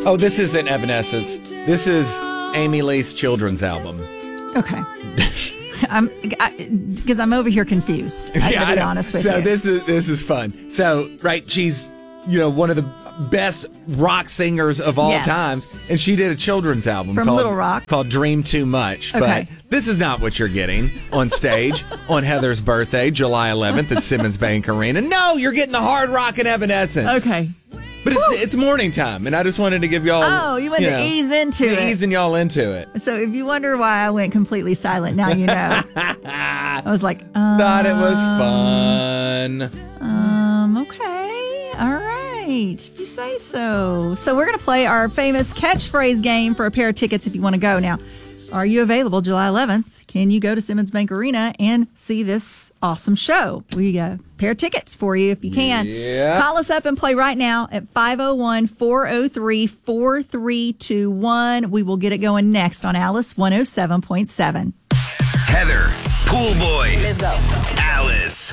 Oh, this isn't Evanescence. This is Amy Lee's children's album. Okay. Because I'm over here confused. I gotta be honest with you. So this is fun. So, right, she's one of the best rock singers of all times, and she did a children's album from Little Rock called Dream Too Much. Okay. But this is not what you're getting on stage on Heather's birthday, July 11th at Simmons Bank Arena. No, you're getting the hard rock and Evanescence. Okay. But it's morning time, and I just wanted to give y'all... Oh, you wanted to ease into it. Easing y'all into it. So if you wonder why I went completely silent, now you know. I was like, Thought it was fun. Okay. All right. If you say so. So we're going to play our famous catchphrase game for a pair of tickets if you want to go. Now, are you available July 11th? Can you go to Simmons Bank Arena and see this awesome show? We got a pair of tickets for you if you can. Yeah. Call us up and play right now at 501-403-4321. We will get it going next on Alice 107.7. Heather, Pool Boy. Let's go. Alice.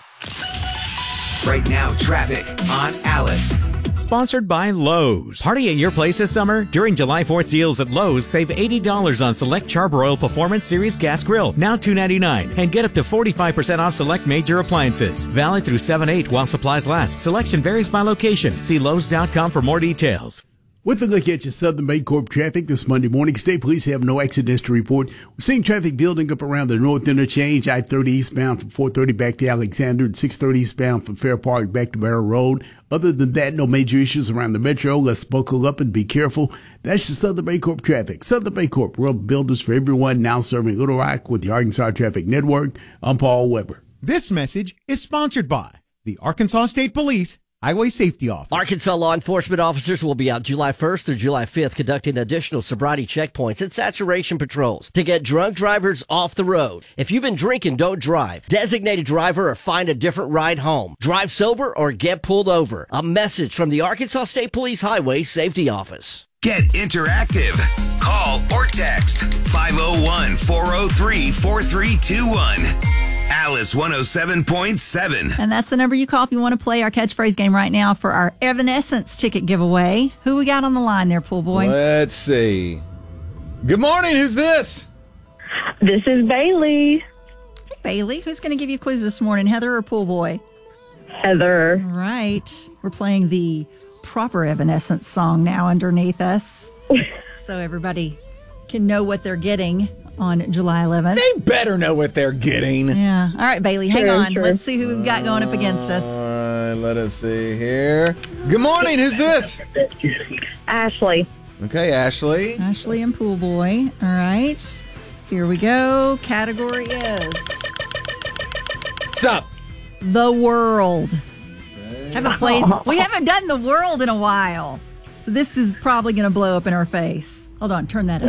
Right now, traffic on Alice. Sponsored by Lowe's. Party at your place this summer? During July 4th deals at Lowe's, save $80 on select Charbroil Performance Series Gas Grill, now $2.99, and get up to 45% off select major appliances. Valid through 7/8 while supplies last. Selection varies by location. See Lowe's.com for more details. With a look at your Southern Bancorp traffic this Monday morning, state police have no accidents to report. We're seeing traffic building up around the North Interchange, I-30 eastbound from 430 back to Alexander, and 630 eastbound from Fair Park back to Barrow Road. Other than that, no major issues around the metro. Let's buckle up and be careful. That's your Southern Bancorp traffic. Southern Bancorp, world builders for everyone, now serving Little Rock with the Arkansas Traffic Network. I'm Paul Weber. This message is sponsored by the Arkansas State Police Highway Safety Office. Arkansas law enforcement officers will be out July 1st through July 5th conducting additional sobriety checkpoints and saturation patrols to get drunk drivers off the road. If you've been drinking, don't drive. Designate a driver or find a different ride home. Drive sober or get pulled over. A message from the Arkansas State Police Highway Safety Office. Get interactive. Call or text 501-403-4321. Alice 107.7. And that's the number you call if you want to play our catchphrase game right now for our Evanescence ticket giveaway. Who we got on the line there, Pool Boy? Let's see. Good morning. Who's this? This is Bailey. Hey, Bailey. Who's going to give you clues this morning, Heather or Pool Boy? Heather. All right. We're playing the proper Evanescence song now underneath us. So everybody can know what they're getting on July 11th. They better know what they're getting. Yeah. All right, Bailey, hang on. Sure. Let's see who we've got going up against us. Let us see here. Good morning. Who's this? Ashley. Okay, Ashley. Ashley and Pool Boy. All right. Here we go. Category is What's up? the world. We haven't done the world in a while. So this is probably going to blow up in our face. Hold on, turn that up.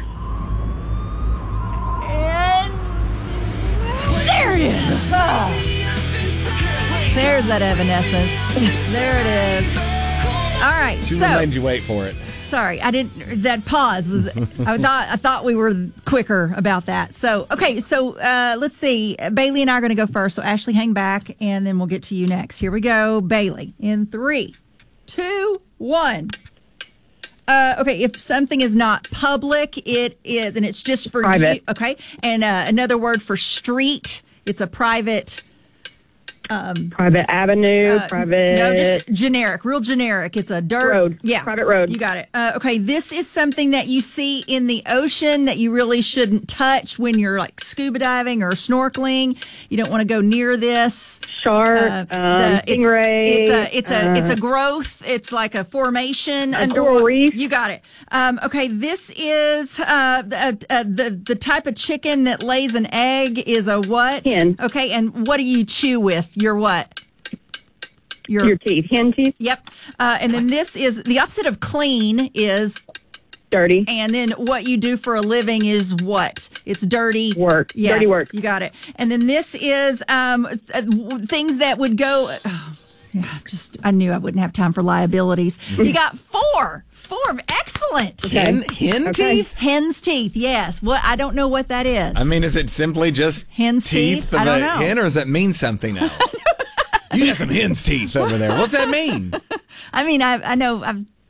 And there it is. Oh. There's that Evanescence. There it is. All right. She made you wait for it. Sorry, I didn't. That pause was. I thought we were quicker about that. So okay. So let's see. Bailey and I are going to go first. So Ashley, hang back, and then we'll get to you next. Here we go, Bailey. In 3, 2, 1. Okay, if something is not public, it is, and it's just for private. you. Okay, and another word for street. It's a private. Private avenue, private... No, just generic, real generic. It's a dirt... Road. Yeah. Private road. You got it. Okay, this is something that you see in the ocean that you really shouldn't touch when you're like scuba diving or snorkeling. You don't want to go near this. Shark, stingray. It's a growth. It's like a formation. Coral reef. You got it. Okay, this is the type of chicken that lays an egg is a what? Hen. Okay, and what do you chew with? Your what? Your teeth. Hen teeth. Yep. And then this is the opposite of clean is dirty. And then what you do for a living is what? It's dirty work. Yes, dirty work. You got it. And then this is things that would go. Oh, yeah, I knew I wouldn't have time for liabilities. You got four. Excellent. Hen teeth? Hen's teeth, yes. Well, I don't know what that is. I mean, is it simply just hen's teeth of I don't a know. hen, or does that mean something else? You got some hen's teeth over there. What's that mean? I mean, I know I've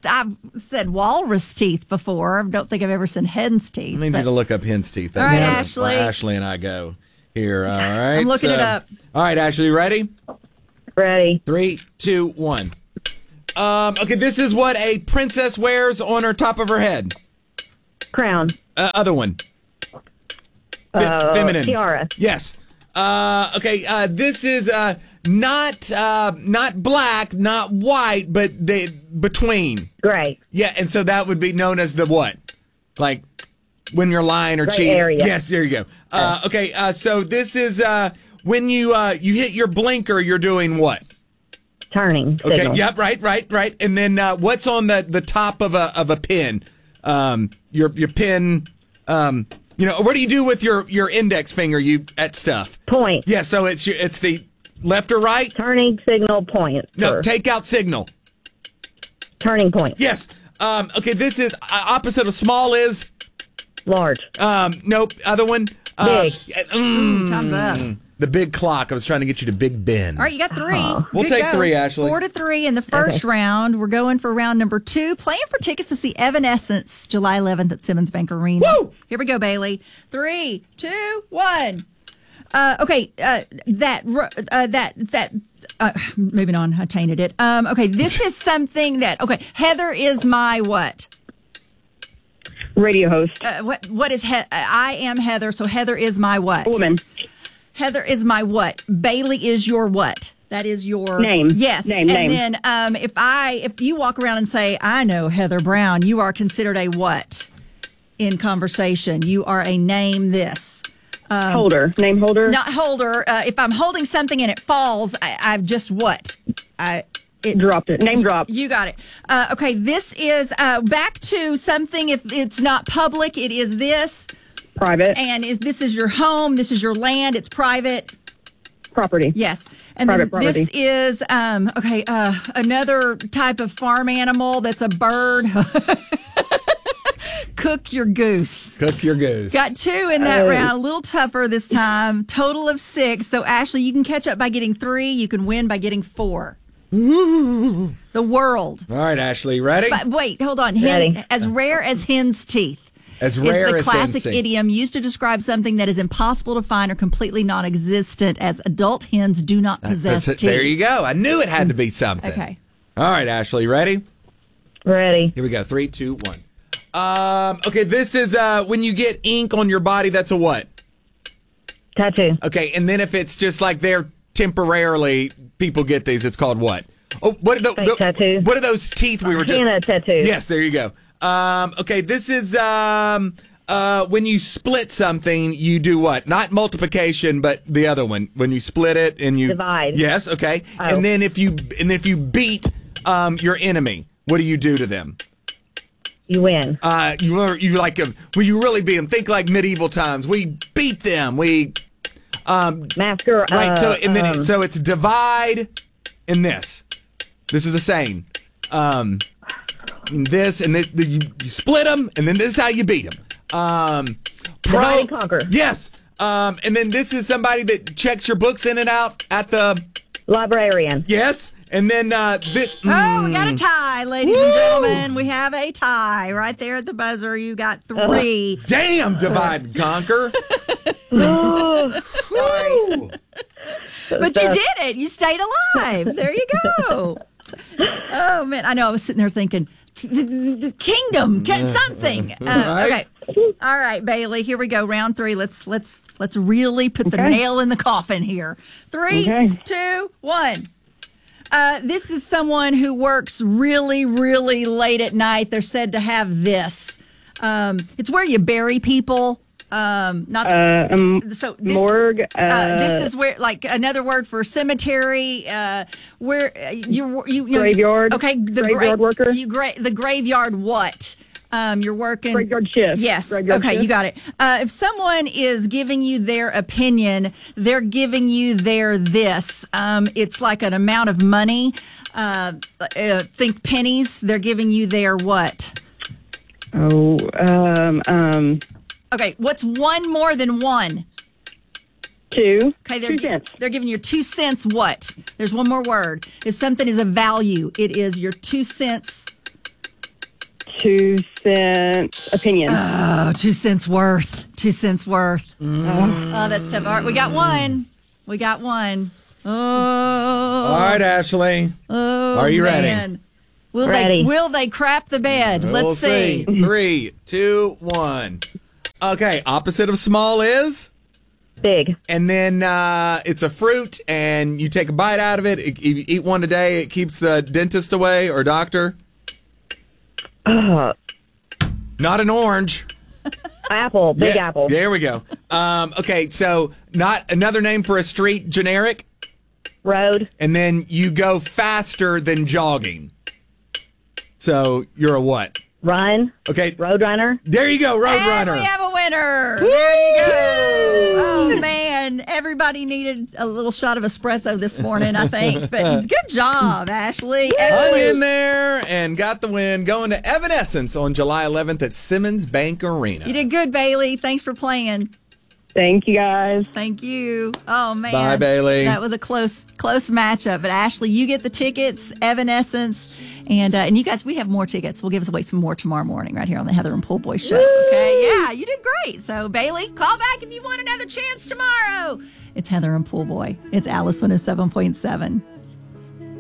I've said walrus teeth before. I don't think I've ever said hen's teeth. I need you to look up hen's teeth. All right, Ashley. Ashley and I go here. All right. I'm looking it up. All right, Ashley, you ready? Ready. 3, 2, 1. Okay, this is what a princess wears on her top of her head. Crown. Other one. Feminine. Tiara. Yes. Okay. This is not black, not white, but between. Gray. Yeah, and so that would be known as the what? Like when you're lying or Gray cheating. area. Yes, there you go. Okay. So this is when you hit your blinker, you're doing what? Turning. Okay. Signal. Yep. Right. And then what's on the top of a pin? Your pin. What do you do with your index finger? You at stuff. Point. Yeah. So it's the left or right. Turning signal point. No, Sure. take out signal. Turning point. Yes. Okay. This is opposite of small is Large. nope. Other one. Big. Time's up. The big clock. I was trying to get you to Big Ben. All right, you got 3. We'll Good take go. 3, Ashley. 4-3 in the first round. We're going for round number 2. Playing for tickets to see Evanescence July 11th at Simmons Bank Arena. Woo! Here we go, Bailey. 3, 2, 1. Moving on. I tainted it. Okay, this is something that. Okay, Heather is my what? Radio host. What is I am Heather, so Heather is my what? Woman. Heather is my what? Bailey is your what? That is your name. Yes. Name. And then if you walk around and say, I know Heather Brown, you are considered a what in conversation? You are a name this. Holder. Name holder. Not holder. If I'm holding something and it falls, I've just what? Dropped it. Name drop. You got it. Okay, this is back to something. If it's not public, it is this. Private. And this is your home. This is your land. It's private. Property. Yes. And Private then property. This is, another type of farm animal that's a bird. Cook your goose. Cook your goose. Got 2 in that round. A little tougher this time. Total of 6. So, Ashley, you can catch up by getting 3. You can win by getting 4. Woo. The world. All right, Ashley, ready? But wait, hold on. Ready. As rare as hen's teeth. As rare is the as classic hen's teeth. idiom used to describe something that is impossible to find or completely non-existent, as adult hens do not possess teeth. There you go. I knew it had to be something. Okay. All right, Ashley, ready? Ready. Here we go. 3, 2, 1. Okay, this is when you get ink on your body. That's a what? Tattoo. Okay, and then if it's just like there temporarily, people get these. It's called what? Oh, what are Fake tattoo. What are those teeth we were just? Henna tattoo. Yes, there you go. Okay, this is when you split something, you do what? Not multiplication, but the other one. When you split it and you Divide. Yes, okay. Oh. And then if you beat your enemy, what do you do to them? You win. You like when you really beat them. Think like medieval times. We beat them. We Masker. right. So and then so it's divide in this. This is a saying. This and this, you split them, and then this is how you beat them. Divide and conquer. Yes. And then this is somebody that checks your books in and out at the Librarian. yes. And then this. Oh, we got a tie, ladies and gentlemen. We have a tie right there at the buzzer. You got 3. Damn, divide and conquer. Oh, But you did it. You stayed alive. There you go. Oh, man. I know. I was sitting there thinking, kingdom, something. Right. Okay. All right, Bailey. Here we go. Round 3. Let's really put the nail in the coffin here. 3, 2, 1. This is someone who works really, really late at night. They're said to have this. It's where you bury people. Morgue. This is where, like, another word for cemetery. Where you graveyard. Okay, the graveyard worker. The graveyard. What? You're working Graveyard shift. Yes. Graveyard okay, shift. you got it. If someone is giving you their opinion, they're giving you their this. It's like an amount of money. Think pennies. They're giving you their what? Okay, what's one more than one? 2. Okay, 2 cents. They're giving you 2 cents what? There's one more word. If something is of value, it is your 2 cents 2-cent opinion. Oh, 2 cents worth. 2 cents worth. Oh, that's tough. All right, we got one. Oh. All right, Ashley. Oh, Are you man. ready? Ready. Will they crap the bed? We'll Let's see. 3, 2, 1. Okay, opposite of small is? Big. And then it's a fruit, and you take a bite out of it. If you eat one a day, it keeps the dentist away or doctor. Not an orange. Apple. Big Yeah, apple. There we go. Okay, so not another name for a street, generic. Road. And then you go faster than jogging. So you're a what? Run. Okay. Roadrunner. There you go, And Roadrunner. we have a winner. There you go. Oh, man. Everybody needed a little shot of espresso this morning, I think. But good job, Ashley. Hung in there and got the win, going to Evanescence on July 11th at Simmons Bank Arena. You did good, Bailey. Thanks for playing. Thank you, guys. Thank you. Oh, man. Bye, Bailey. That was a close matchup. But, Ashley, you get the tickets, Evanescence. And you guys, we have more tickets. We'll give away some more tomorrow morning right here on the Heather and Pool Boy Show. Okay? Yeah, you did great. So, Bailey, call back if you want another chance tomorrow. It's Heather and Pool Boy. It's Alice 107.7.